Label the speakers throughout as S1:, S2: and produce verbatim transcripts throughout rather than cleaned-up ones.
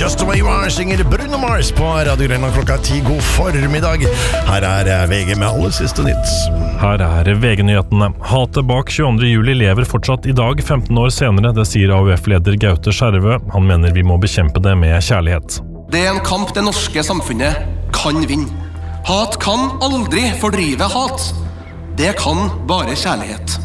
S1: Just the way you are, synger Bruno Mars på Radio Grønland klokka ti. God formiddag. Her er V G med aller siste nytt.
S2: Her er V G-nyhetene. Hatet bak tjueandre juli lever fortsatt i dag, femten år senere. Det sier A U F-leder Gaute Skjervø. Han mener vi må bekjempe det med kjærlighet.
S3: Det er en kamp det norske samfunnet kan vinne. Hat kan aldri fordrive hat. Det kan bare kjærlighet.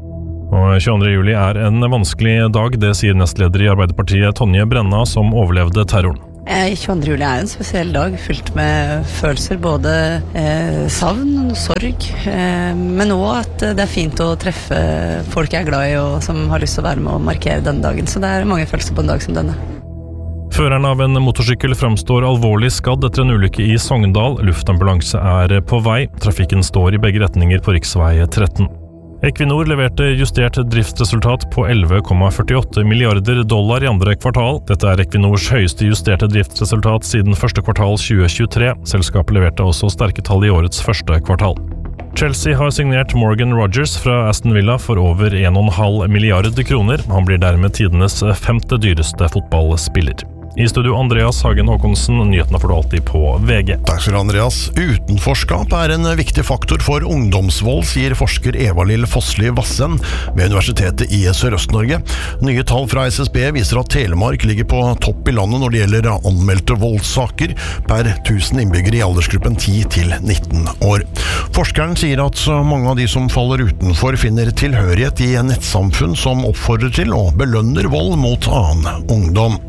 S2: Og tjueandre juli er en vanskelig dag, det sier nestleder i Arbeiderpartiet Tonje Brenna, som overlevde terroren.
S4: tjueandre juli er en spesiell dag, fylt med følelser, både eh, savn, sorg, eh, men også at det er fint å treffe folk jeg er glad i og som har lyst til å være med og markere denne dagen. Så det er mange følelser på en dag som denne.
S2: Føreren av en motorsykkel fremstår alvorlig skadd etter en ulykke i Sogndal. Luftambulanse er på vei. Trafikken står i begge retninger på riksvei tretten. Equinor leverte justert driftsresultat på elleve komma førtiåtte milliarder dollar i andre kvartal. Dette er Equinors høyeste justerte driftsresultat siden første kvartal tjue tjuetre. Selskapet leverte også sterke tall i årets første kvartal. Chelsea har signert Morgan Rogers fra Aston Villa for over en komma fem milliard kroner. Han blir dermed tidenes femte dyreste fotballspiller. I studio Andreas Hagen Håkonsen, nyhetene får du alltid på V G.
S1: Takk skal du, Andreas. Utenforskap er en viktig faktor for ungdomsvold, sier forsker Eva-Lill Fossli Vassen ved Universitetet i Sørøst-Norge. Nye tall fra S S B viser at Telemark ligger på topp i landet når det gjelder anmeldte voldssaker per tusen innbyggere i aldersgruppen ti til nitten år. Forskeren sier at mange av de som faller utenfor finner tilhørighet i nettsamfunn som oppfordrer til og belønner vold mot annen ungdom.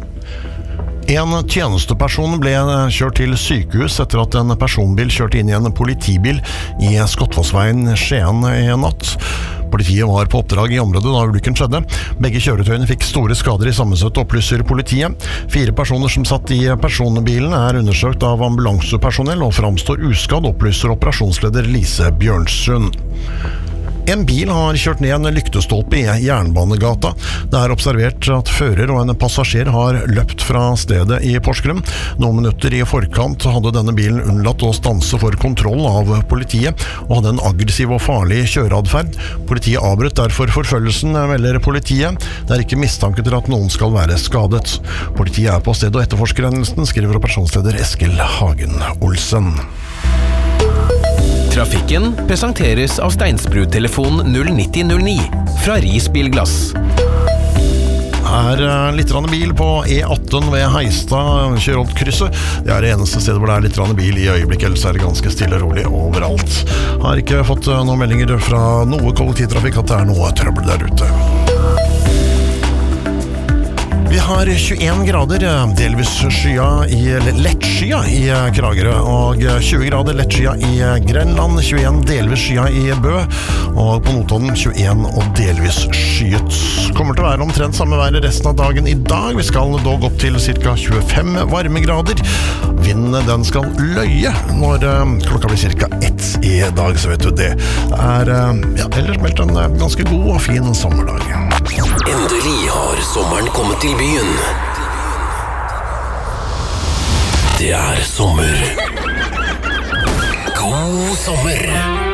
S1: En tjenesteperson ble kjørt til sykehus etter at en personbil kjørte inn i en politibil i Skottfossveien Skien i natt. Politiet var på oppdrag i området da ulykken skjedde. Begge kjøretøyene fikk store skader i sammenstøt, opplyser politiet. Fire personer som satt i personbilen er undersøkt av ambulansepersonell og framstår uskadd, opplyser operasjonsleder Lise Bjørnsund. En bil har kjørt ned en lyktestolpe i Jernbanegata. Det er observert at fører og en passasjer har løpt fra stedet i Porsgrunn. Noen minutter i forkant hadde denne bilen unnlatt å stanse for kontroll av politiet og hadde en aggressiv og farlig kjøreadferd. Politiet avbrøt derfor forfølgelsen, melder politiet. Det er ikke mistanke til at noen skal være skadet. Politiet er på stedet og etterforsker hendelsen, skriver operasjonsleder Eskil Hagen Olsen.
S5: Trafikken presenteres av Steinsbrud-telefon null nitti null ni fra Ris Bilglass.
S1: Her er litt rann bil på E atten ved Heistad, Kjørholt-krysset. Det er det eneste stedet hvor det er litt rann bil i øyeblikket, ellers er det ganske stille og rolig overalt. Har ikke fått noen meldinger fra noe kollektivtrafikk at det er noe trøbbel der ute. Vi har tjueen grader, delvis skya i, lett skya i Kragerø, og tjue grader lett skya i Grenland, tjueen delvis skya i Bø, og på Notodden tjueen og delvis skyet. Kommer til å være omtrent samme vær resten av dagen i dag. Vi skal dog opp til ca. tjuefem varmegrader. Vinden den skal løye når klokka blir ca. ett i dag, så vet du det. Det er ja, ellers meldt en ganske god og fin sommerdag.
S6: Endelig har sommeren kommet til byen. Det er sommer. God sommer.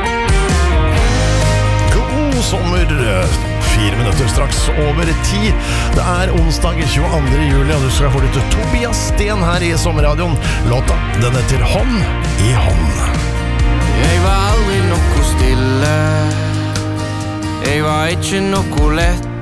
S1: God sommer. Fire minutter straks over ti. Det er onsdag tjueandre juli, og du skal få litt Tobias Sten her i Sommerradioen. Låta, den heter Hånd i hånd.
S7: Jeg var aldri noe stille. Jeg var ikke noe lett.